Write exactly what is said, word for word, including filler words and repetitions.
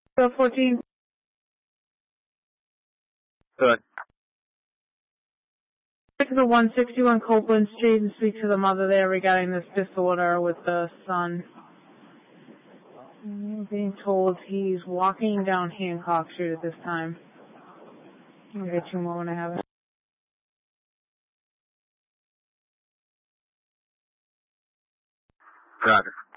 So fourteen. Good. To the one sixty-one Copeland Street and speak to the mother there regarding this disorder with the son. I'm being told he's walking down Hancock Street at this time. I'll get you more when I have it. Got it.